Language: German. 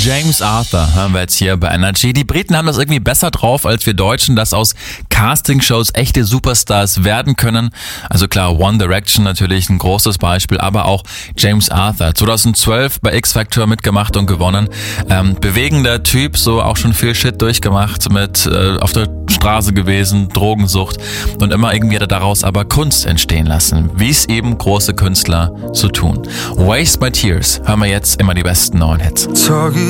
James Arthur hören wir jetzt hier bei Energy. Die Briten haben das irgendwie besser drauf als wir Deutschen, dass aus Castingshows echte Superstars werden können. Also klar, One Direction natürlich ein großes Beispiel, aber auch James Arthur. 2012 bei X Factor mitgemacht und gewonnen. Bewegender Typ, so auch schon viel Shit durchgemacht, mit auf der Straße gewesen, Drogensucht, und immer irgendwie hat er daraus aber Kunst entstehen lassen, wie es eben große Künstler so tun. Waste My Tears hören wir jetzt immer die besten neuen Hits.